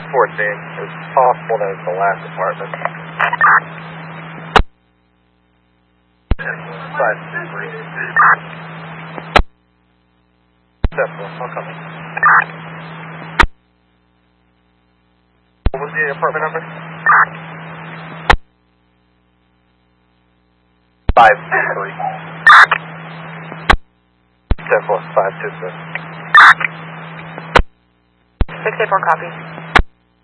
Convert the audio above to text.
14. It's possible that it's the last apartment. 523. Central, I'm coming. What was the apartment number? 523. 10-4, 523. 684 copy.